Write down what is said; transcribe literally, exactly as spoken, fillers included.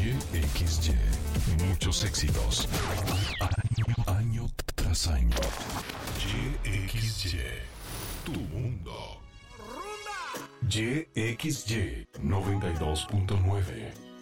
Y X Y. Muchos éxitos. Año, año tras año. Y X Y. Tu mundo. Y X Y noventa y dos punto nueve.